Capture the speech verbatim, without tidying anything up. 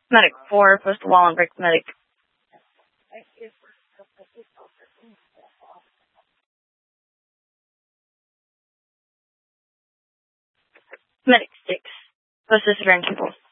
Medic four, post the wall and break the medic. Medic six, post the civilian people.